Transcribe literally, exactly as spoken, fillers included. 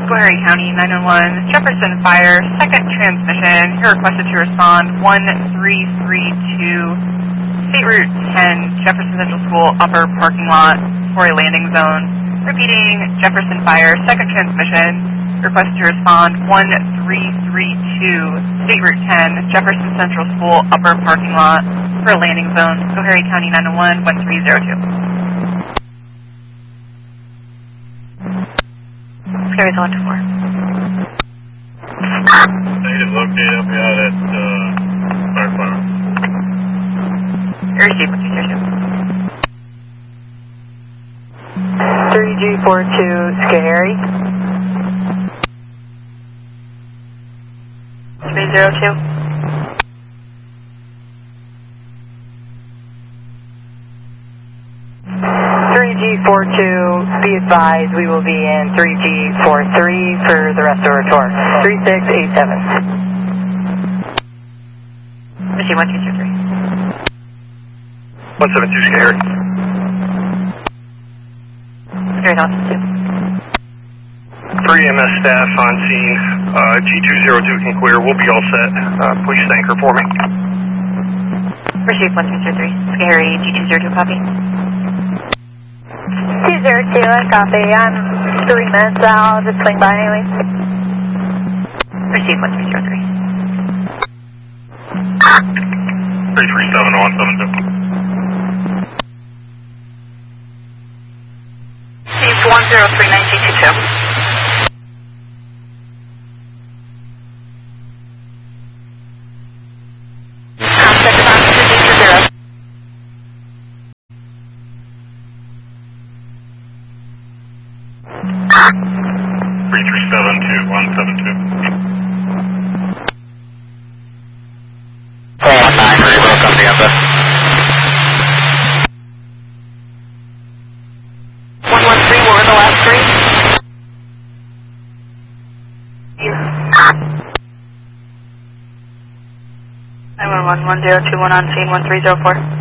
Schoharie County nine one one, Jefferson Fire, second transmission. You're requested to respond one three three two, State Route ten, Jefferson Central School, upper parking lot for a landing zone. Repeating, Jefferson Fire, second transmission. Requested to respond one three three two, State Route ten, Jefferson Central School, upper parking lot for a landing zone. Schoharie County nine one one, one three zero two. Scary's one two four. Negative, locate, help me out at uh, Fire Fire. Receive one two zero two. three G four two, Schoharie. three zero two. three G four two, be advised we will be in three G four three for the rest of our tour. three six eight seven. Receive one two two three. one seven two, Schoharie. Scary's one two two. three M S staff on scene. Uh, G two zero two can clear. We'll be all set. Uh, please anchor for me. Receive one two two three. Schoharie, G two zero two, copy. two zero two, I copy. I'm three minutes out. I'll just swing by anyway. Receive one two zero three. three three seven one seven two. Receive one zero three nine G two two. Contact on two G two zero. three three seven two one seven two. four one nine, Rainbow, come together. one one three, what were the last three? nine one one, one zero two one on scene, one three zero four.